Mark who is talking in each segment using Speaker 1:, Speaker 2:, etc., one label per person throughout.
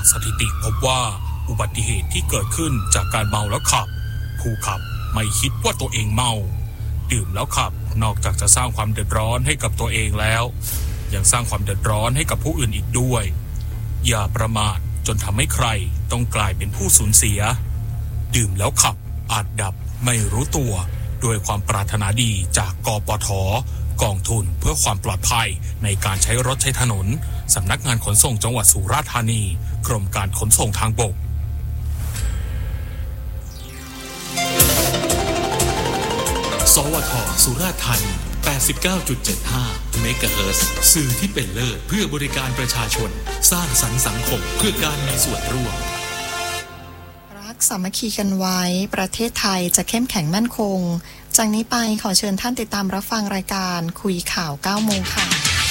Speaker 1: สถิติพบว่าอุบัติเหตุที่เกิดขึ้นจากการเมาแล้วขับผู้ขับไม่คิดว่าตัวเองเมาดื่มแล้วขับนอกจากจะสร้างความเดือดร้อนให้กับตัวเองแล้วยังสร้างความเดือดร้อนให้กับผู้อื่นอีกด้วยอย่าประมาทจนทำให้ใครต้องกลายเป็นผู้สูญเสียดื่มแล้วขับอาจดับไม่รู้ตัวด้วยความปรารถนาดีจากกปท.กองทุนเพื่อความปลอดภัยในการใช้รถใช้ถนนสำนักงานขนส่งจังหวัดสุราษฎร์ธานีกรมการขนส่งทางบก
Speaker 2: สวท.สุราษฎร์ธานี 89.75 เมกะเฮิรตซ์สื่อที่เป็นเลิศเพื่อบริการประชาชนสร้างสรรค์สังคมเพื่อการมีส่วนร่วม
Speaker 3: รักสามัคคีกันไว้ประเทศไทยจะเข้มแข็งมั่นคงจากนี้ไปขอเชิญท่านติดตามรับฟังรายการคุยข่าว 9 โมงค่ะ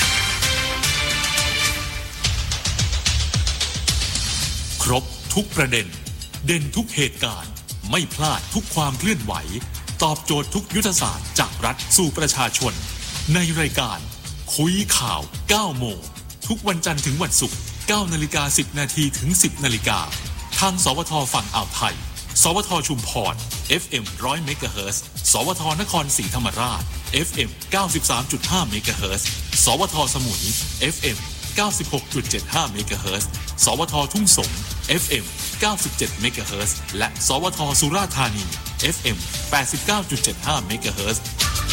Speaker 2: ครบทุกประเด็นเด่นทุกเหตุการณ์ไม่พลาดทุกความเคลื่อนไหวตอบโจทย์ทุกยุทธศาสตร์จากรัฐสู่ประชาชนในรายการคุยข่าว 9 โมงทุกวันจันทร์ถึงวันศุกร์ 9:10 นาทีถึง 10 นาฬิกาทางสวทฝั่งอ่าวไทยสวทชุมพร FM 100 เมกะเฮิรตซ์สวทนครศรีธรรมราช FM 93.5 เมกะเฮิรตซ์สวทสมุย FM 96.75 เมกะเฮิรตซ์สวททุ่งสง FM 97 เมกะเฮิรตซ์และสวทสุราษฎร์ธานี FM 89.75 เมกะเฮิรตซ์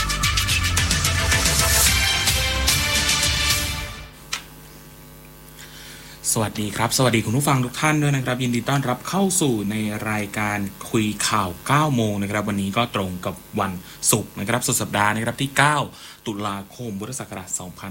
Speaker 4: สวัสดีครับสวัสดีคุณผู้ฟังทุกท่านด้วยนะครับยินดีต้อนรับเข้าสู่ในรายการคุยข่าว 9 โมงนะครับวันนี้ก็ตรงกับวันศุกร์นะครับสุดสัปดาห์นะครับที่ 9 ตุลาคมพุทธศักราช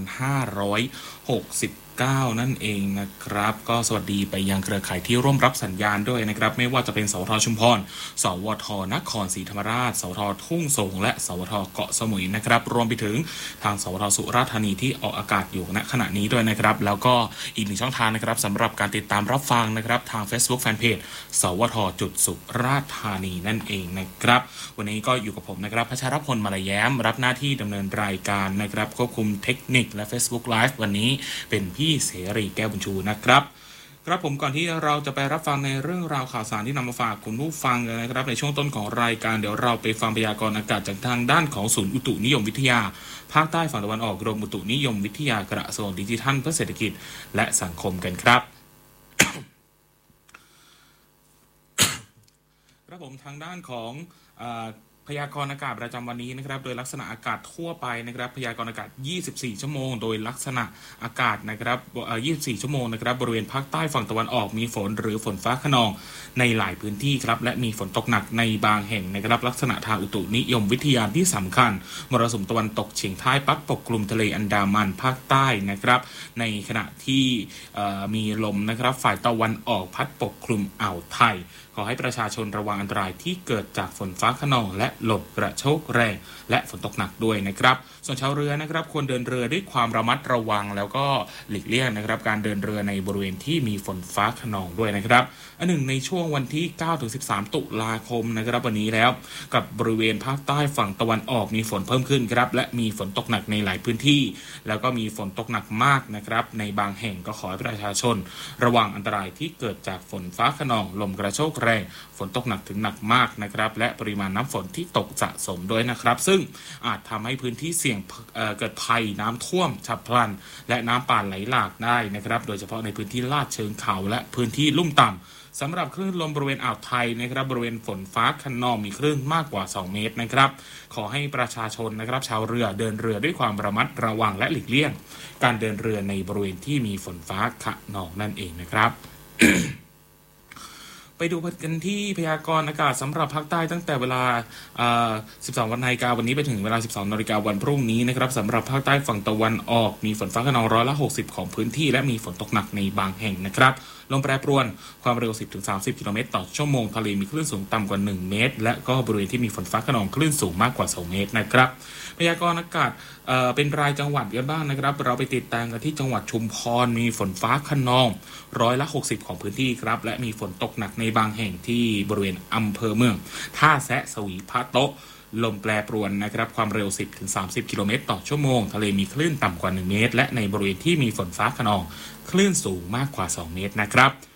Speaker 4: 2569 นั่นเองนะครับก็สวัสดีไปยังเครือข่ายที่ร่วมรับสัญญาณด้วยนะครับไม่ว่าจะเป็นสวทชุมพรสวทนครศรีธรรมราชสวททุ่งสงและสวทเกาะสมุยนะครับรวมไปถึงทางสวทสุราษฎร์ธานีที่ออกอากาศอยู่ณขณะนี้ด้วยนะครับแล้วก็อีกหนึ่งช่องทางนะครับสำหรับการติดตามรับฟังนะครับทาง Facebook Fanpage สวทสุราษฎร์ธานีนั่นเองนะครับวันนี้ก็อยู่กับผมนะครับพัชรพล มาลาแย้มรับหน้าที่ดำเนินรายการนะครับควบคุมเทคนิคและ Facebook Live วันนี้เป็นพี่เสรีแก้วบุญชูนะครับครับผมก่อนที่เราจะไปรับฟังในเรื่องราวข่าวสารที่นำมาฝากคุณผู้ฟังกันนะครับในช่วงต้นของรายการเดี๋ยวเราไปฟังพยากรณ์อากาศจากทางด้านของศูนย์อุตุนิยมวิทยาภาคใต้ฝั่งตะวันออกกรมอุตุนิยมวิทยากระทรวงดิจิทัลเพื่อเศรษฐกิจและสังคมกันครับ ครับผมทางด้านของพยากรณ์อากาศประจำวันนี้นะครับโดยลักษณะอากาศทั่วไปนะครับพยากรณ์อากาศ24ชั่วโมงโดยลักษณะอากาศนะครับ24ชั่วโมงนะครับบริเวณภาคใต้ฝั่งตะวันออกมีฝนหรือฝนฟ้าคะนองในหลายพื้นที่ครับและมีฝนตกหนักในบางแห่งนะครับลักษณะทางอุตุนิยมวิทยาที่สำคัญมรสุมตะวันตกเฉียงใต้พัดปกคลุมทะเลอันดามันภาคใต้นะครับในขณะที่มีลมนะครับฝ่ายตะวันออกพัดปกคลุมอ่าวไทยขอให้ประชาชนระวังอันตรายที่เกิดจากฝนฟ้าคะนองและลมกระโชกแรงและฝนตกหนักด้วยนะครับส่วนชาวเรือนะครับควรเดินเรือด้วยความระมัดระวังแล้วก็หลีกเลี่ยงนะครับการเดินเรือในบริเวณที่มีฝนฟ้าคะนองด้วยนะครับอันหนึ่งในช่วงวันที่ 9-13 ตุลาคมนะครับวันนี้แล้วกับบริเวณภาคใต้ฝั่งตะวันออกมีฝนเพิ่มขึ้นครับและมีฝนตกหนักในหลายพื้นที่แล้วก็มีฝนตกหนักมากนะครับในบางแห่งก็ขอให้ประชาชนระวังอันตรายที่เกิดจากฝนฟ้าคะนองลมกระโชกแรงฝนตกหนักถึงหนักมากนะครับและปริมาณน้ำฝนที่ตกสะสมด้วยนะครับซึ่งอาจทำให้พื้นที่เสี่ยงเกิดภัยน้ำท่วมฉับพลันและน้ำป่าไหลหลากได้นะครับโดยเฉพาะในพื้นที่ลาดเชิงเขาและพื้นที่ลุ่มต่ำสำหรับคลื่นลมบริเวณอ่าวไทยนะครับบริเวณฝนฟ้าคะนองมีคลื่นมากกว่า2เมตรนะครับขอให้ประชาชนนะครับชาวเรือเดินเรือด้วยความระมัดระวังและหลีกเลี่ยงการเดินเรือในบริเวณที่มีฝนฟ้าคะนองนั่นเองนะครับ ไปดูกันที่พยากรณ์อากาศสำหรับภาคใต้ตั้งแต่เวลา12 น.วันนี้ไปถึงเวลา 12 น.วันพรุ่งนี้นะครับสำหรับภาคใต้ฝั่งตะวันออกมีฝนฟ้าคะนอง60%ของพื้นที่และมีฝนตกหนักในบางแห่งนะครับลมแปรปรวนความเร็ว 10-30 กิโลเมตรต่อชั่วโมงทะเลมีคลื่นสูงต่ำกว่า1เมตรและก็บริเวณที่มีฝนฟ้าคะนองคลื่นสูงมากกว่า2เมตรนะครับพยากรณ์อากาศเป็นรายจังหวัดกันบ้างนะครับเราไปติดตามกันที่จังหวัดชุมพรมีฝนฟ้าคะนอง60%ของพื้นที่ครับและมีฝนตกหนักในบางแห่งที่บริเวณอำเภอเมืองท่าแซะสวีพะโต๊ะลมแปรปรวนนะครับความเร็ว 10-30 กิโลเมตรต่อชั่วโมงทะเลมีคลื่นต่ำกว่า1เมตรและในบริเวณที่มีฝนฟ้าคะนองคลื่นสูงมากกว่า2เมตรนะครับ